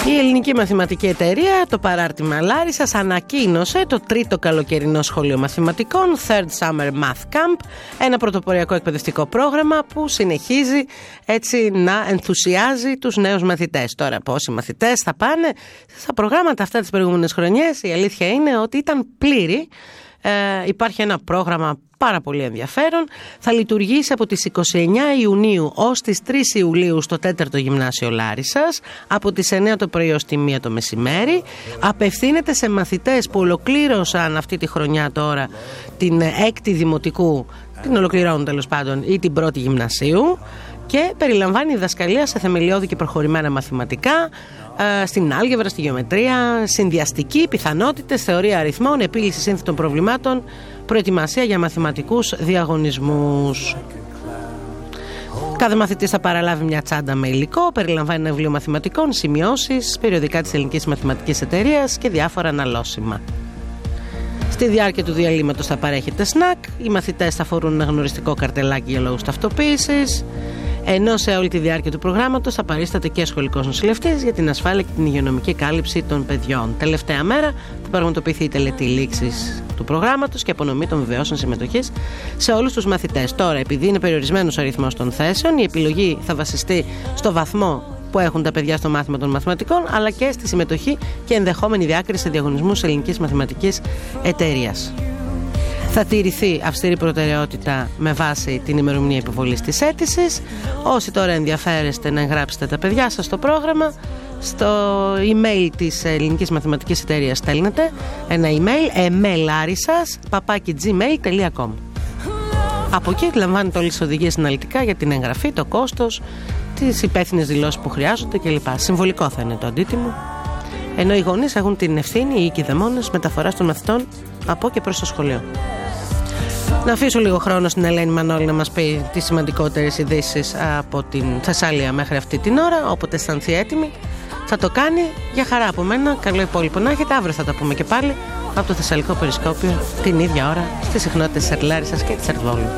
Η Ελληνική Μαθηματική Εταιρεία, το παράρτημα Λάρισσας, ανακοίνωσε το τρίτο καλοκαιρινό σχολείο μαθηματικών, Third Summer Math Camp, ένα πρωτοποριακό εκπαιδευτικό πρόγραμμα που συνεχίζει έτσι να ενθουσιάζει τους νέους μαθητές. Τώρα, πόσοι μαθητές θα πάνε στα προγράμματα αυτά τις προηγούμενες χρονιές, η αλήθεια είναι ότι ήταν πλήρη. Υπάρχει ένα πρόγραμμα πάρα πολύ ενδιαφέρον. Θα λειτουργήσει από τις 29 Ιουνίου ως τις 3 Ιουλίου στο 4ο Γυμνάσιο Λάρισσας, από τις 9 το πρωί ως τη 1 το μεσημέρι. Απευθύνεται σε μαθητές που ολοκλήρωσαν αυτή τη χρονιά τώρα την 6η Δημοτικού, την ολοκληρώνουν τέλος πάντων, ή την 1η Γυμνασίου, και περιλαμβάνει διδασκαλία σε θεμελιώδη και προχωρημένα μαθηματικά, στην άλγευρα, στη γεωμετρία, συνδυαστική, πιθανότητες, θεωρία αριθμών, επίλυση σύνθετων προβλημάτων, προετοιμασία για μαθηματικούς διαγωνισμούς. Κάθε μαθητής θα παραλάβει μια τσάντα με υλικό, περιλαμβάνει ένα βιβλίο μαθηματικών, σημειώσεις, περιοδικά της Ελληνικής Μαθηματικής Εταιρείας και διάφορα αναλώσιμα. Στη διάρκεια του διαλύματος θα παρέχεται σνακ, οι μαθητές θα φορούν ένα γνωριστικό καρτελάκι για λόγους ταυτοποίησης, ενώ σε όλη τη διάρκεια του προγράμματος θα παρίσταται και σχολικός νοσηλευτής για την ασφάλεια και την υγειονομική κάλυψη των παιδιών. Τελευταία μέρα θα πραγματοποιηθεί η τελετή λήξης του προγράμματος και απονομή των βεβαιώσεων συμμετοχής σε όλους τους μαθητές. Τώρα, επειδή είναι περιορισμένος ο αριθμός των θέσεων, η επιλογή θα βασιστεί στο βαθμό που έχουν τα παιδιά στο μάθημα των μαθηματικών, αλλά και στη συμμετοχή και ενδεχόμενη διάκριση σε διαγωνισμούς Ελληνικής Μαθηματικής Εταιρείας. Θα τηρηθεί αυστηρή προτεραιότητα με βάση την ημερομηνία υποβολής της αίτησης. Όσοι τώρα ενδιαφέρεστε να εγγράψετε τα παιδιά σας στο πρόγραμμα, στο email της Ελληνικής Μαθηματικής Εταιρείας στέλνετε ένα email emellarissas@gmail.com. Από εκεί λαμβάνετε όλες τις οδηγίες αναλυτικά για την εγγραφή, το κόστος, τις υπεύθυνες δηλώσεις που χρειάζονται κλπ. Συμβολικό θα είναι το αντίτιμο. Ενώ οι γονείς έχουν την ευθύνη, οι οικειδαιμόνες, μεταφοράς των μαθητών από και προς το σχολείο. Να αφήσω λίγο χρόνο στην Ελένη Μανώλη να μας πει τις σημαντικότερες ειδήσεις από την Θεσσαλία μέχρι αυτή την ώρα. Όποτε αισθανθεί έτοιμη θα το κάνει. Για χαρά από μένα, καλό υπόλοιπο να έχετε. Αύριο θα τα πούμε και πάλι από το Θεσσαλικό Περισκόπιο την ίδια ώρα στις συχνότητες της Λάρισσας και της Ερτβόλου.